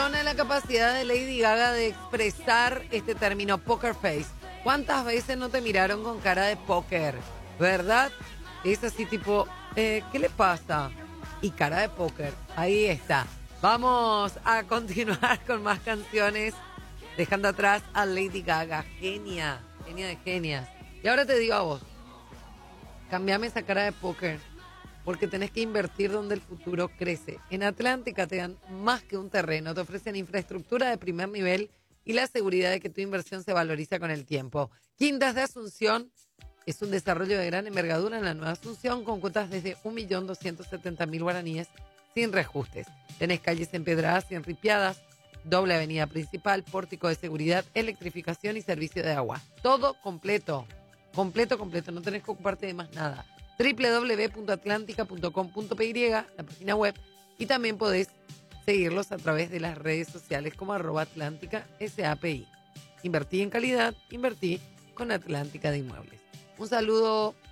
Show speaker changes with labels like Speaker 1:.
Speaker 1: impresiona la capacidad de Lady Gaga de expresar este término poker face. ¿Cuántas veces no te miraron con cara de póker? ¿Verdad? Es así tipo, ¿qué le pasa? Y cara de póker. Ahí está. Vamos a continuar con más canciones, dejando atrás a Lady Gaga. Genia, genia de genias. Y ahora te digo a vos, cambiame esa cara de póker, porque tenés que invertir donde el futuro crece. En Atlántica te dan más que un terreno, te ofrecen infraestructura de primer nivel y la seguridad de que tu inversión se valoriza con el tiempo. Quintas de Asunción es un desarrollo de gran envergadura en la Nueva Asunción con cuotas desde 1.270.000 guaraníes sin reajustes. Tenés calles empedradas y enripiadas, doble avenida principal, pórtico de seguridad, electrificación y servicio de agua. Todo completo, completo, no tenés que ocuparte de más nada. www.atlantica.com.py, la página web, y también podés seguirlos a través de las redes sociales como @AtlánticaSAPI. Invertí en calidad, invertí con Atlántica de Inmuebles. Un saludo